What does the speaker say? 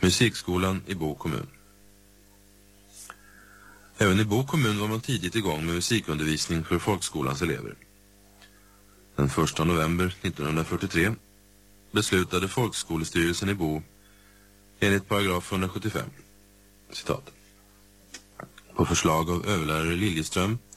Musikskolan i Bo kommun. Även i Bo kommun var man tidigt igång med musikundervisning för folkskolans elever. Den 1 november 1943 beslutade folkskolestyrelsen i Bo enligt paragraf 175, citat, på förslag av överlärare Liljeström